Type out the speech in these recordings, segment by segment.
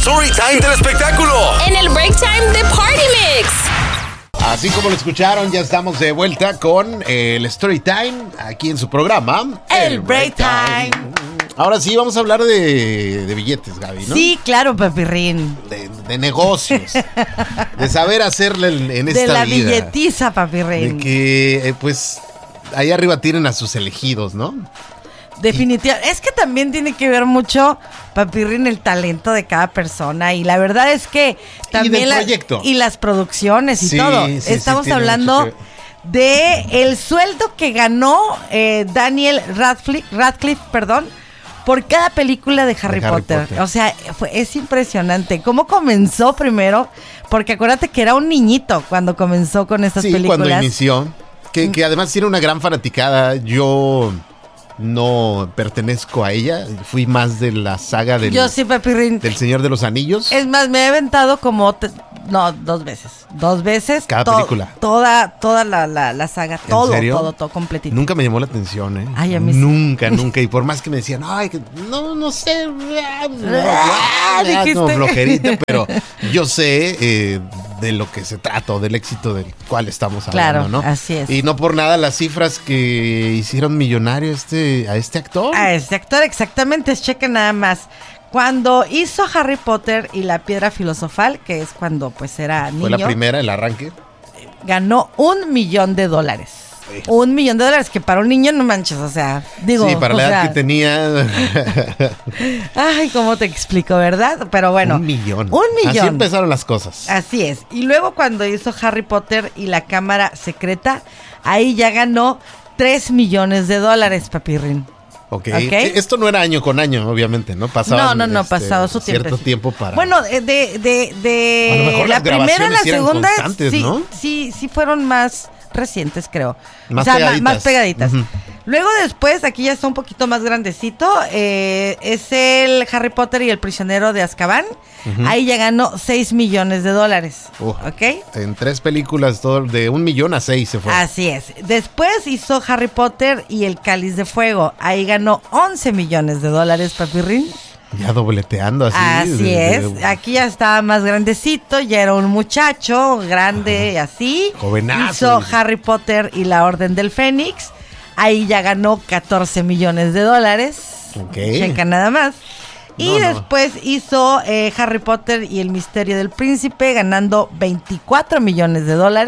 story time del espectáculo. En el break time de Party Mix. Así como lo escucharon, ya estamos de vuelta con el Story Time aquí en su programa, El Break Time. Ahora sí, vamos a hablar de billetes, Gaby, ¿no? Sí, claro, papirrín. De negocios, de saber hacerle en esta vida. De la billetiza, papirrín. De que, pues, ahí arriba tienen a sus elegidos, ¿no? Definitivamente. Es que también tiene que ver mucho, papirrín, el talento de cada persona. Y la verdad es que también y las producciones y sí, todo. Sí, Estamos sí, hablando de el sueldo que ganó Daniel Radcliffe, por cada película de Harry Potter. O sea, es impresionante. ¿Cómo comenzó primero? Porque acuérdate que era un niñito cuando comenzó con estas películas. Sí, cuando inició. Que además tiene una gran fanaticada. Yo no pertenezco a ella. Fui más de la saga Yo sí, papirrín. del Señor de los Anillos. Es más, me he aventado como... dos veces. Cada película. Toda la saga. Todo completito. Nunca me llamó la atención, ¿eh? Ay, a mí nunca. Y por más que me decían, ay, no sé. ¿Dijiste? No, flojerita, pero yo sé de lo que se trata, del éxito del cual estamos hablando, ¿no? Así es. Y no por nada las cifras que hicieron millonario a este actor. A este actor, exactamente. Chequen nada más. Cuando hizo Harry Potter y la Piedra Filosofal, que es cuando pues era niño. Fue la primera, el arranque. Ganó $1 millón. Sí. $1 millón, que para un niño no manches, o sea, digo. Sí, para la edad que tenía. Ay, ¿cómo te explico, verdad? Pero bueno. $1 millón. $1 millón. Así empezaron las cosas. Así es. Y luego cuando hizo Harry Potter y la Cámara Secreta, ahí ya ganó $3 millones, papirrín. Okay. Esto no era año con año, obviamente, ¿no? Pasaba. No, pasado su tiempo. Cierto tiempo para. Bueno, a lo mejor la primera y la segunda, sí, ¿no? sí fueron más recientes, creo. Más pegaditas. Uh-huh. Luego después, aquí ya está un poquito más grandecito, es el Harry Potter y el prisionero de Azkaban. Uh-huh. Ahí ya ganó $6 millones. ¿Ok? En 3 películas, todo de $1 millón a 6 se fue. Así es. Después hizo Harry Potter y el Cáliz de Fuego. Ahí ganó $11 millones, papirrín. Ya dobleteando así. Así es. Aquí ya estaba más grandecito, ya era un muchacho grande, así. Jovenazo. Hizo Harry Potter y la Orden del Fénix. Ahí ya ganó $14 millones. Ok. Checa nada más. Y después hizo Harry Potter y el Misterio del Príncipe, ganando $24 millones.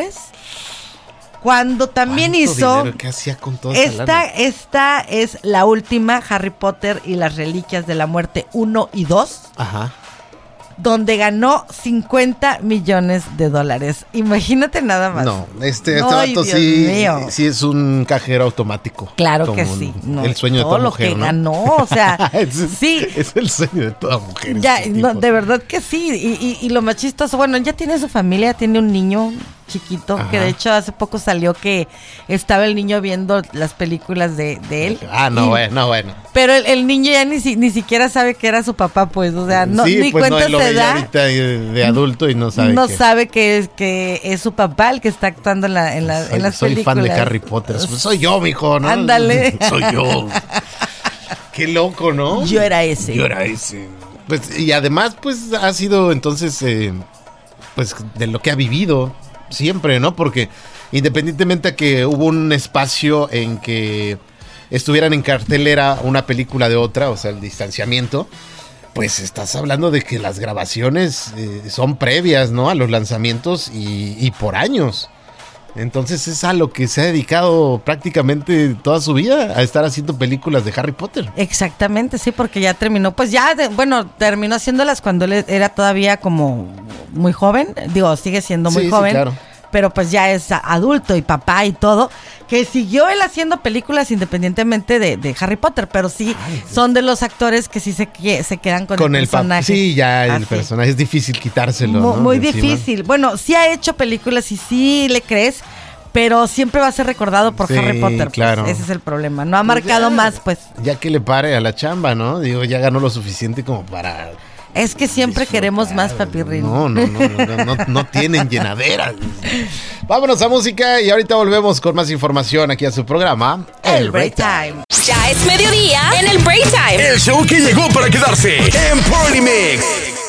Cuando también hizo ¿qué hacía con toda esta es la última, Harry Potter y las Reliquias de la Muerte 1 y 2. Ajá. Donde ganó $50 millones. Imagínate nada más. No, este vato sí es un cajero automático. Claro que sí. No, el sueño de toda mujer, lo que ¿no? ganó, o sea, sí. Es el sueño de toda mujer. Ya, de verdad que sí. Y lo más chistoso, bueno, ya tiene su familia, tiene un niño chiquito. Ajá. Que de hecho hace poco salió que estaba el niño viendo las películas de él. Bueno. Pero el niño ya ni siquiera sabe que era su papá, pues, o sea, ni pues cuenta se da. Ahorita de adulto y no sabe sabe que es su papá el que está actuando en las películas. Soy fan de Harry Potter. Soy yo, mijo, ¿no? Ándale. Soy yo. Qué loco, ¿no? Yo era ese. Pues, y además, pues, ha sido entonces, pues, de lo que ha vivido siempre, ¿no? Porque independientemente de que hubo un espacio en que estuvieran en cartelera una película de otra, o sea, el distanciamiento, pues estás hablando de que las grabaciones son previas, ¿no? A los lanzamientos y por años. Entonces es a lo que se ha dedicado prácticamente toda su vida, a estar haciendo películas de Harry Potter. Exactamente, sí, porque ya terminó, pues terminó haciéndolas cuando él era todavía como muy joven, sigue siendo muy joven. Sí, claro. Pero pues ya es adulto y papá y todo, que siguió él haciendo películas independientemente de Harry Potter, pero sí son de los actores que sí se quedan con el personaje. Sí, ya el personaje es difícil quitárselo. Muy difícil. Bueno, sí ha hecho películas y sí le crees, pero siempre va a ser recordado por Harry Potter. Claro. Pues, ese es el problema. No ha marcado más, pues. Ya que le pare a la chamba, ¿no? Ya ganó lo suficiente como para... Es que siempre queremos más, papirrín. No tienen llenadera. Vámonos a música y ahorita volvemos con más información aquí a su programa, El Break Time. Ya es mediodía en el Break Time. El show que llegó para quedarse en Party Mix.